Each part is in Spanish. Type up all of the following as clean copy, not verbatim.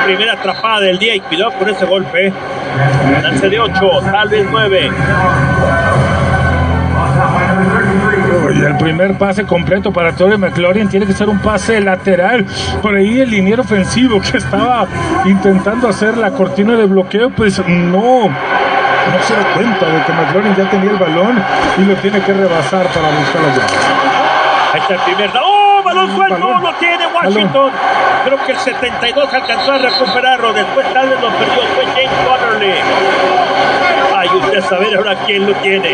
primera atrapada del día y cuidado con ese golpe. Lance de 8, tal vez 9. Y el primer pase completo para Terry McLaurin tiene que ser un pase lateral. Por ahí el liniero ofensivo que estaba intentando hacer la cortina de bloqueo, pues no se da cuenta de que McLaurin ya tenía el balón y lo tiene que rebasar para buscar la llave. Ahí está el primer. ¡Oh! Balón suelto, balón. Lo tiene Washington. Balón. Creo que el 72 alcanzó a recuperarlo. Después tal vez lo perdió. Fue James Connerly. Ay, usted sabe ahora quién lo tiene.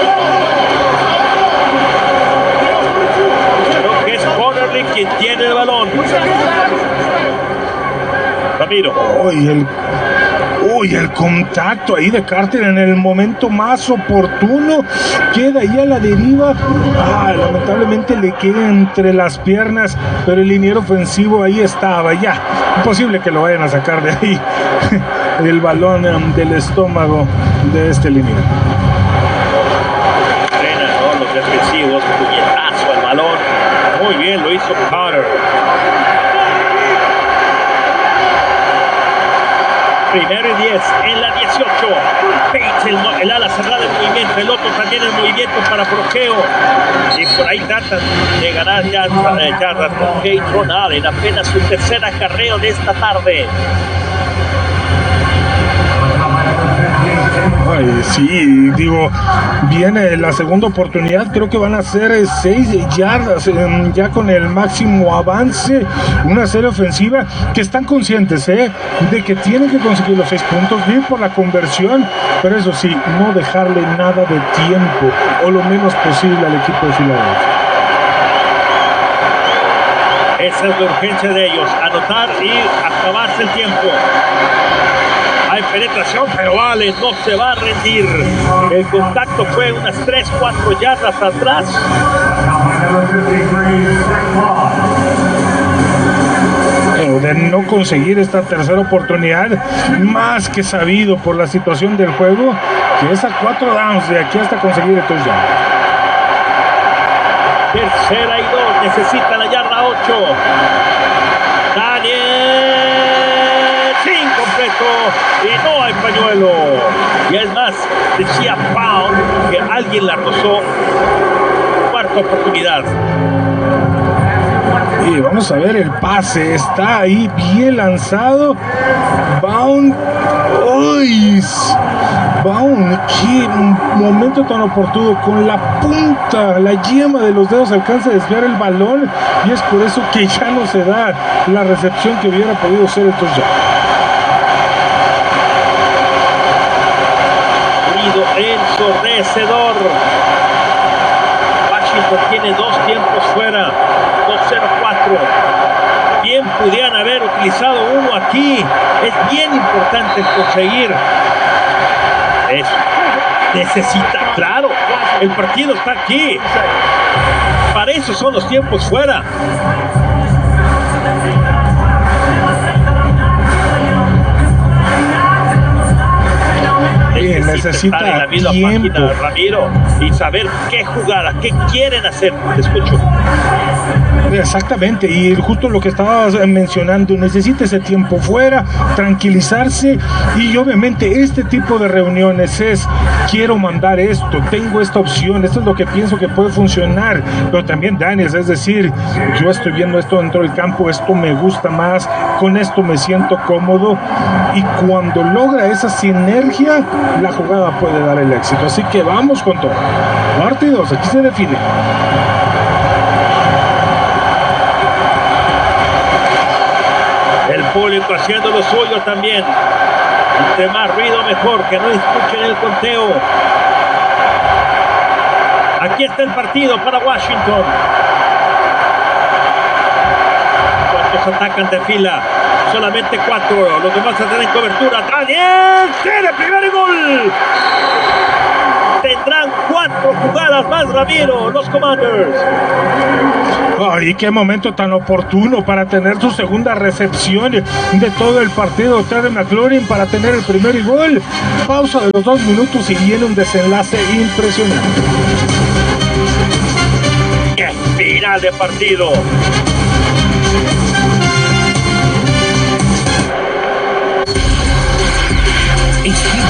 Creo que es Connerly quien tiene el balón. Ramiro. El contacto ahí de Carter en el momento más oportuno. Queda ahí a la deriva. Lamentablemente le queda entre las piernas, pero el liniero ofensivo ahí estaba. Ya, imposible que lo vayan a sacar de ahí. El balón del estómago de este liniero. Frena, ¿no? Los defensivos, puñetazo al balón. Muy bien, lo hizo Carter. Primero y 10 en la 18. Bates, el ala cerrada en movimiento. El otro también en movimiento para bloqueo. Y por ahí tratan de ganar yardas con Kaytron Allen. Apenas su tercer acarreo de esta tarde. Ay, sí, digo, viene la segunda oportunidad, creo que van a ser 6 yardas, ya con el máximo avance, una serie ofensiva que están conscientes de que tienen que conseguir los 6 puntos, bien por la conversión, pero eso sí, no dejarle nada de tiempo, o lo menos posible al equipo de Filadelfia. Esa es la urgencia de ellos, anotar y acabarse el tiempo. Hay penetración, pero Allen no se va a rendir. El contacto fue unas 3-4 yardas atrás. De no conseguir esta tercera oportunidad, más que sabido por la situación del juego, que es a 4 downs de aquí hasta conseguir el touchdown. Tercera y 2, necesita la yarda 8. Daniel, incompleto, y no hay pañuelo. Y es más, decía Pound que alguien la rozó. Cuarta oportunidad. Y vamos a ver el pase, está ahí bien lanzado. Bound, qué momento tan oportuno, con la punta, la yema de los dedos alcanza a desviar el balón, y es por eso que ya no se da la recepción que hubiera podido ser el touchdown. Ruido ensordecedor. Washington tiene 2 tiempos fuera, 2-0-4. Bien pudieran haber utilizado uno aquí. Es bien importante conseguir eso. Necesita, claro, el partido está aquí. Para eso son los tiempos fuera. Necesita estar en la misma tiempo, página, Ramiro, y saber qué jugada, qué quieren hacer. Te escucho. Exactamente, y justo lo que estabas mencionando, necesita ese tiempo fuera, tranquilizarse, y obviamente este tipo de reuniones es: quiero mandar esto, tengo esta opción, esto es lo que pienso que puede funcionar, pero también Daniels, es decir, yo estoy viendo esto dentro del campo, esto me gusta más, con esto me siento cómodo, y cuando logra esa sinergia, la jugada puede dar el éxito. Así que vamos con todo. Partidos, aquí se define. El público haciendo lo suyo también. Entre más ruido mejor, que no escuchen el conteo. Aquí está el partido para Washington. ¿Cuántos atacan de fila? Solamente 4. Los demás están en cobertura. Daniel tiene primer gol. Tendrán 4 jugadas más, Ramiro, los Commanders. Ay, qué momento tan oportuno para tener su segunda recepción de todo el partido. Terry McLaurin para tener el primer gol. Pausa de los 2 minutos y viene un desenlace impresionante. ¡Qué final de partido!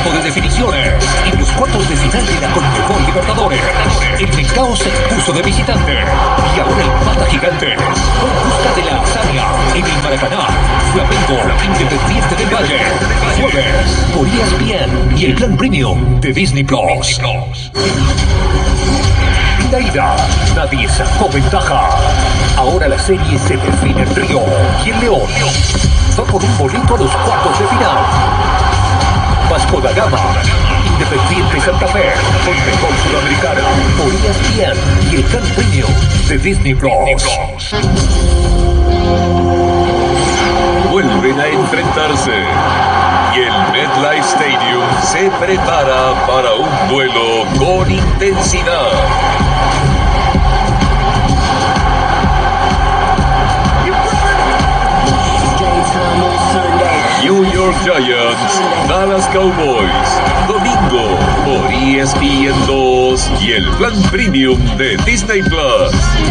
tiempo de definiciones. En los cuartos de final de la Conmebol Libertadores, el Mengao se impuso de visitante. Y ahora el Pata Gigante, con busca de la hazaña en el Maracaná. Flamengo, Independiente del Valle. Jueves, por ESPN y el Plan Premium de Disney Plus. La ida, nadie sacó ventaja. Ahora la serie se define en Río y el León va por un boleto a los cuartos de final. Vasco da Gama, Independiente Santa Fe, Conmebol Sudamericana, por ESPN y el Plan Premium de Disney Plus. Vuelven a enfrentarse y el MetLife Stadium se prepara para un duelo con intensidad. New York Giants, Dallas Cowboys, domingo por ESPN 2 y el Plan Premium de Disney Plus.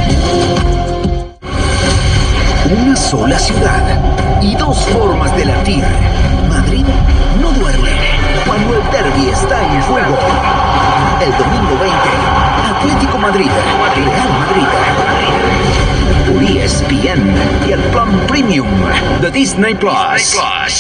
Una sola ciudad y dos formas de latir. Madrid no duerme cuando el derbi está en juego. El domingo 20, Atlético Madrid, Real Madrid. Por ESPN y el Plan Premium de Disney Plus.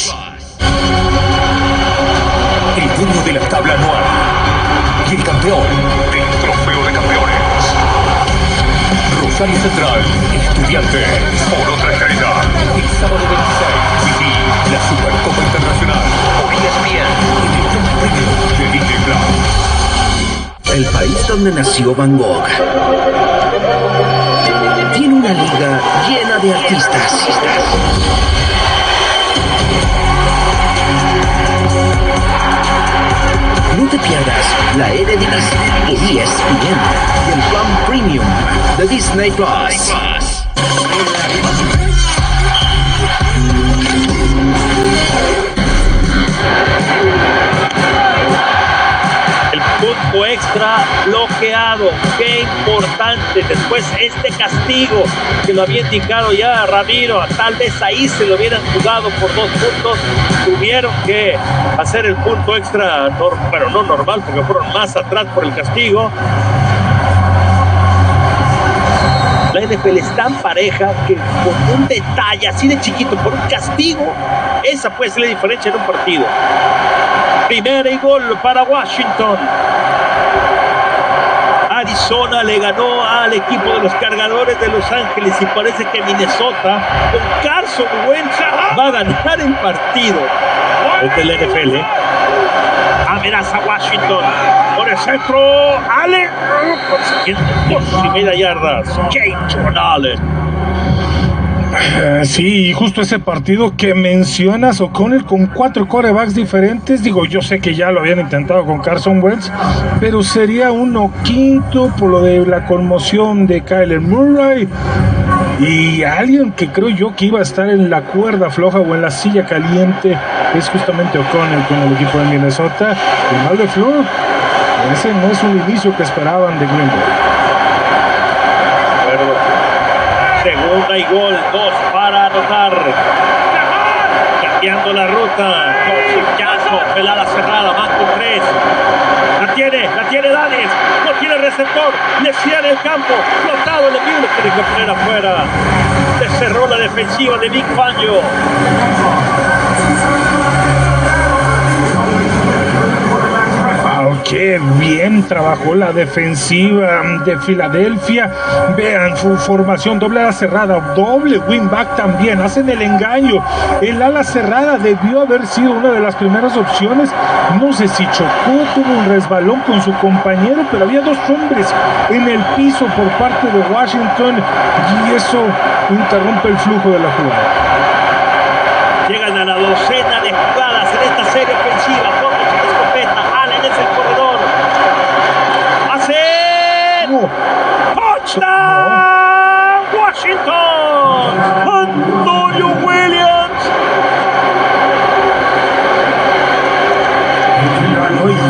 El dueño de la tabla anual y el campeón del trofeo de campeones. Rosario Central, Estudiantes, por otra estrella. El sábado 26, viví la Supercopa Internacional por ESPN y el Plan Premium de Disney Plus. El país donde nació Van Gogh tiene una liga llena de artistas. No te pierdas la Eredivisie por ESPN y el Plan Premium de Disney Plus. El punto extra bloqueado. Qué importante. Después este castigo que lo había indicado ya Ramiro. Tal vez ahí se lo hubieran jugado por 2 puntos. Tuvieron que hacer el punto extra, pero no normal, porque fueron más atrás por el castigo. La NFL es tan pareja que con un detalle así de chiquito, por un castigo, esa puede ser la diferencia en un partido. Primera y gol para Washington. Arizona le ganó al equipo de los Cargadores de Los Ángeles y parece que Minnesota con Carson Wentz va a ganar el partido. Es del NFL. Amenaza Washington por el centro. Allen consiguiendo 2,5 yardas. James Allen. Sí, justo ese partido que mencionas, O'Connell con 4 quarterbacks diferentes. Digo, yo sé que ya lo habían intentado con Carson Wentz, pero sería 1-5 por lo de la conmoción de Kyler Murray. Y alguien que creo yo que iba a estar en la cuerda floja o en la silla caliente es justamente O'Connell con el equipo de Minnesota. El mal de Fleur, ese no es un inicio que esperaban de Green Bay. Segunda y gol, 2 para anotar. Cambiando la ruta. Jackson, pelada cerrada, más con 3. La tiene Daniels. No tiene receptor. Le cierra el campo. Flotado el envío. Lo tiene que poner afuera. Le cerró la defensiva de Vic Fangio. Qué bien trabajó la defensiva de Filadelfia. Vean su formación, doble ala cerrada, doble wingback también, hacen el engaño. El ala cerrada debió haber sido una de las primeras opciones. No sé si chocó, tuvo un resbalón con su compañero, pero había 2 hombres en el piso por parte de Washington y eso interrumpe el flujo de la jugada. Llegan a la docena de jugadas en esta serie ofensiva. Fondo sin escopeta. Allen es el corredor. ¡Pase! ¡Touchdown!